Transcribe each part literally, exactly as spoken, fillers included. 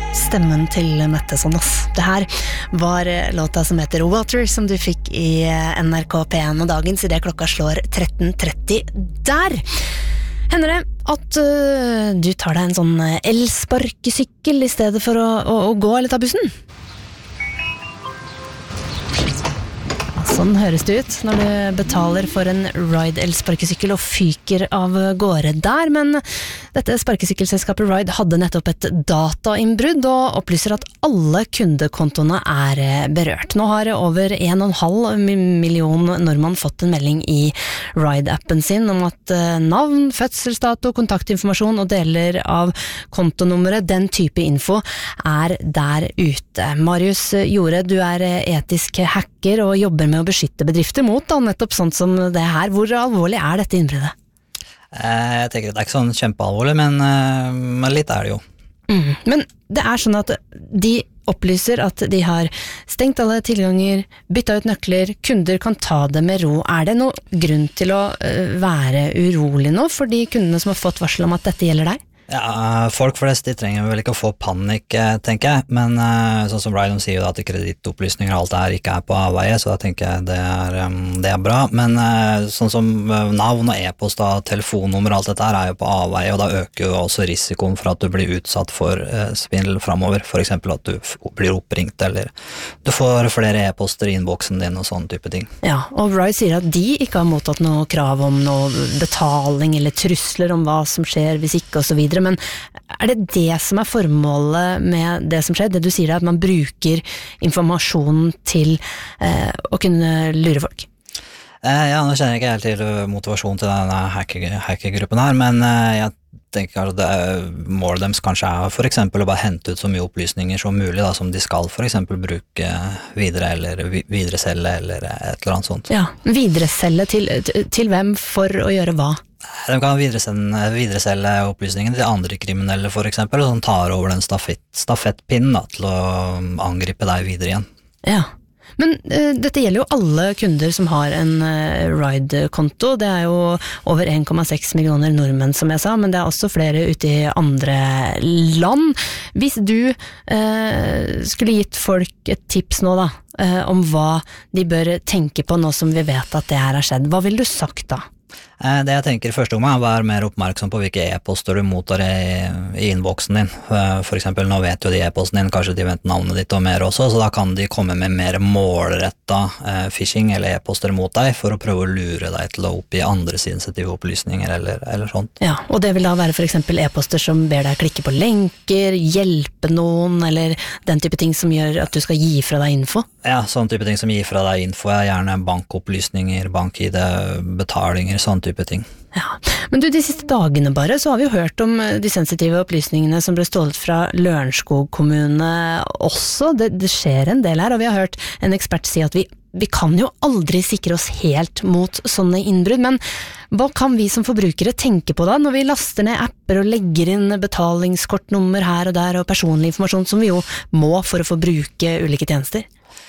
Stemmen til Mette Sandnes. Det her var låta som heter Water, som du fikk i N R K P en, og dagens i det klokka slår tretten tretti der. Hender det at uh, du tar deg en sånn elsparkesykkel i stedet for å, å, å gå eller ta bussen? Sånn høres det ut når du betaler for en Ride elsparkesykkel og fyker av gårde der, men dette sparkesykkelselskapet Ride hadde nettopp et datainnbrudd og opplyser at alle kundekontoene er berørt. Nå har over en og en halv million nordmann fått en melding i Ride-appen sin om at navn, fødselsdato, kontaktinformasjon og deler av kontonummeret, den type info, er der ute. Marius Jorde, du er etisk hacker og jobber med å beskytte bedrifter mot da, nettopp sånt som det her. Hvor alvorlig er dette innbruddet? Jeg tenker at det er ikke sånn kjempealvorlig, men, men litt er det jo. Mm. Men det er sånn at de opplyser at de har stengt alle tilganger, byttet ut nøkler, kunder kan ta det med ro. Er det noe grunn til å være urolig nå for de kundene som har fått varsel om at dette gjelder deg? Ja, folk flest de trenger vel ikke å få panikk, tenker jeg, men sånn som Ride sier jo at kredittopplysninger og alt det her ikke er på avveie, så da tenker jeg det er, det er bra, men sånn som navn og e-post og telefonnummer og alt dette her er jo på avveie, og da øker jo også risikoen for at du blir utsatt for svindel fremover, for eksempel at du blir oppringt, eller du får flere e-poster i innboksen din og sånne type ting. Ja, og Ride sier at de ikke har mottatt noe krav om noe betaling eller trusler om hva som skjer hvis ikke og så videre, men er det det som er formålet med det som skjer? Det du sier er at man bruker informasjonen til eh, å kunne lure folk? Eh, ja, nå kjenner jeg ikke helt til motivasjonen til denne hackergruppen her, men eh, jeg tenker at det, målet deres kanskje er for eksempel å bare hente ut så mye opplysninger som mulig, da, som de skal for eksempel bruke videre, eller videreselge, eller et eller annet sånt. Ja, videreselge til, til hvem for å gjøre hva? De kan videreselge opplysningene til andre kriminelle for eksempel, som tar over den stafett, stafettpinnen da, til å angripe deg videre igjen. Ja, men uh, dette gjelder jo alle kunder som har en uh, Ride-konto. Det er jo over en komma seks millioner nordmenn, som jeg sa, men det er også flere ute i andre land. Hvis du uh, skulle gitt folk et tips nå da, uh, om hva de bør tenke på nå som vi vet at det her har skjedd, hva vil du sagt da? Det jeg tenker i første omgang er å være mer oppmerksom på hvilke e-poster du mottar i, i innboksen din. For eksempel, nå vet jo de e-posten din, kanskje de vet navnet ditt og mer også, så da kan de komme med mer målrettet eh, phishing eller e-poster mot deg for å prøve å lure deg til å oppgi andre sensitive opplysninger eller, eller sånt. Ja, og det vil da være for eksempel e-poster som ber deg klikke på lenker, hjelpe noen, eller den type ting som gjør at du skal gi fra deg info? Ja, sånn type ting som gir fra deg info, er gjerne bankopplysninger, bank-I D, betalinger, sånn type ting. Ja, men du, de siste dagene bare, så har vi jo hørt om de sensitive opplysningene som ble stålet fra Lørenskog kommune også. Det, det skjer en del her, og vi har hørt en ekspert si at vi, vi kan jo aldri sikre oss helt mot sånne innbrudd, men hva kan vi som forbrukere tenke på da, når vi laster ned apper og legger inn betalingskortnummer her og der, og personlig informasjon som vi jo må for å få bruke ulike tjenester?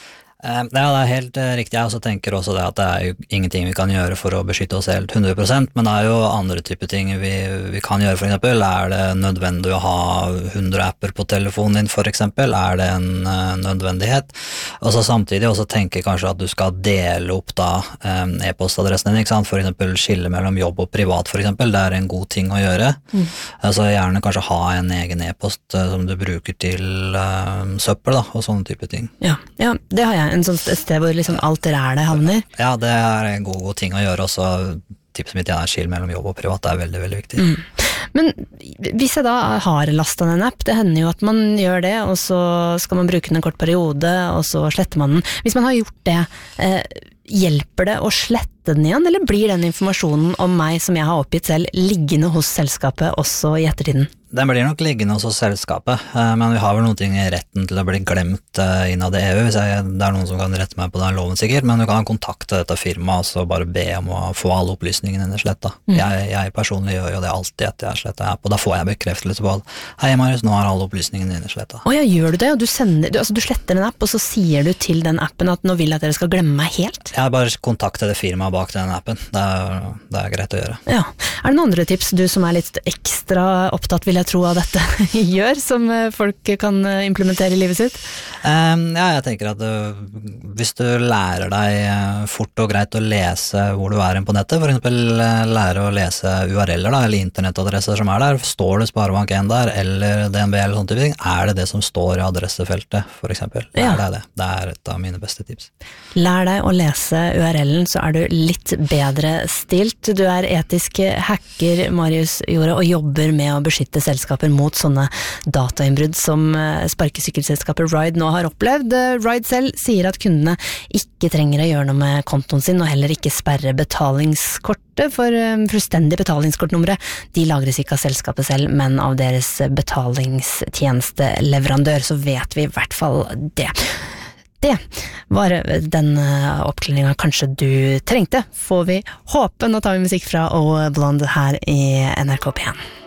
Ja, det er helt riktig. Jeg også tenker også det at det er jo ingenting vi kan gjøre for å beskytte oss helt hundre prosent, men det er jo andre typer ting vi, vi kan gjøre. For eksempel, er det nødvendig å ha hundre apper på telefonen din, for eksempel? Er det en uh, nødvendighet? Og så samtidig også tenke kanskje at du skal dele opp da um, e-postadressen din, ikke sant? For eksempel skille mellom jobb og privat, for eksempel. Det er en god ting å gjøre. Mm. Altså gjerne kanskje ha en egen e-post uh, som du bruker til uh, søppel da, og sånne type ting. Ja, ja, det har jeg. En sånn sted hvor liksom alt rælet havner. Ja, det er en god, god ting å gjøre også. Tipset mitt er skille mellom jobb og privat, det er veldig, veldig viktig. Mm. Men hvis jeg da har lastet en app, det hender jo at man gjør det, og så skal man bruke den en kort periode, og så sletter man den. Hvis man har gjort det, eh, hjelper det å slette den igjen, eller blir den informasjonen om meg som jeg har oppgitt selv liggende hos selskapet også i ettertiden? Den blir nok liggende hos selskapet, men vi har vel noen ting i retten til å bli glemt innad i E U, hvis jeg, det er noen som kan rette meg på den loven sikkert, men du kan kontakte dette firmaet og så bare be om å få alle opplysningene dine sletta. Mm. Jeg, jeg personlig gjør jo det alltid etter jeg sletter app, og da får jeg bekreftelse på at hei Marius, nå har alle opplysningene dine sletta. Å ja, gjør du det? Du, sender, du, altså, du sletter en app, og så sier du til den appen at nå vil jeg at dere skal glemme meg helt? Jeg bare kontakter det firmaet bak den appen, det er, det er greit å gjøre. Ja. Er det noen andre tips, du som er litt ekstra opptatt, vil jeg tro at dette gjør, som folk kan implementere i livet sitt? Um, ja, jeg tenker at du, hvis du lærer deg fort og greit å lese hvor du er på nettet, for eksempel lære å lese U R L-er da, eller internettadresser som er der, står det Sparebank en der, eller D N B eller sånne type ting, er det det som står i adressefeltet, for eksempel. Ja. Det er det. Det er et av mine beste tips. Lær deg å lese U R L-en, så er du litt bedre stilt. Du er etisk hacker, Marius Jorde, og jobber med å beskytte selskaper mot sånne datainnbrudd som sparkesykkelselskapet Ride nå har opplevd. Ride selv sier at kundene ikke trenger å gjøre noe med kontoen sin, og heller ikke sperre betalingskortet, for fullstendig betalingskortnumre, de lagres ikke av selskapet selv, men av deres betalingstjenesteleverandør, så vet vi i hvert fall det. Det var den oppklaringen kanskje du trengte, får vi håpe. Nå tar vi musikk fra O Blonde her i N R K P en.